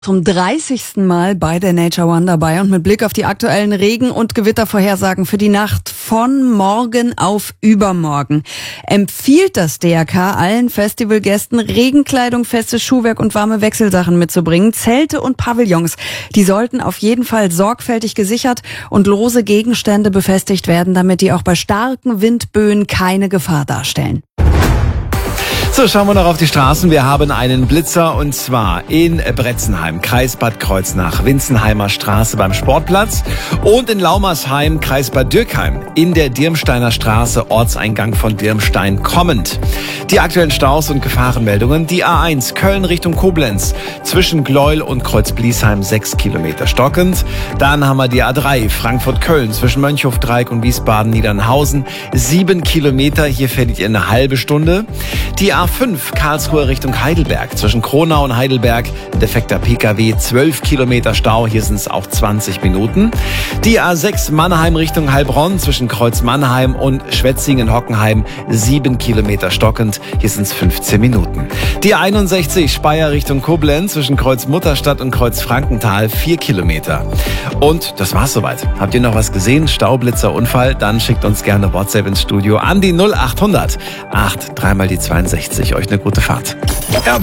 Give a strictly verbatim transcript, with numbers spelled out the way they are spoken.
Zum dreißigsten Mal bei der Nature One dabei und mit Blick auf die aktuellen Regen- und Gewittervorhersagen für die Nacht von morgen auf übermorgen empfiehlt das D R K allen Festivalgästen, Regenkleidung, festes Schuhwerk und warme Wechselsachen mitzubringen. Zelte und Pavillons, die sollten auf jeden Fall sorgfältig gesichert und lose Gegenstände befestigt werden, damit die auch bei starken Windböen keine Gefahr darstellen. So, schauen wir noch auf die Straßen. Wir haben einen Blitzer und zwar in Bretzenheim, Kreis Bad Kreuznach, Winzenheimer Straße beim Sportplatz und in Laumersheim, Kreis Bad Dürkheim, in der Dirmsteiner Straße, Ortseingang von Dirmstein kommend. Die aktuellen Staus und Gefahrenmeldungen: die A eins Köln Richtung Koblenz, zwischen Gleuel und Kreuzbliesheim sechs Kilometer stockend. Dann haben wir die A drei Frankfurt-Köln, zwischen Mönchhof-Dreieck und Wiesbaden-Niedernhausen, sieben Kilometer, hier verliert ihr eine halbe Stunde. Die A fünf Karlsruhe Richtung Heidelberg, zwischen Kronau und Heidelberg, defekter P K W, zwölf Kilometer Stau, hier sind es auch zwanzig Minuten. Die A sechs Mannheim Richtung Heilbronn, zwischen Kreuz Mannheim und Schwetzingen-Hockenheim, sieben Kilometer stockend, hier sind es fünfzehn Minuten. Die A einundsechzig Speyer Richtung Koblenz, zwischen Kreuz Mutterstadt und Kreuz Frankenthal, vier Kilometer. Und das war's soweit. Habt ihr noch was gesehen? Staublitzer, Unfall? Dann schickt uns gerne WhatsApp ins Studio an die null acht hundert acht, dreimal die zweiundsechzig. Euch eine gute Fahrt. Ja.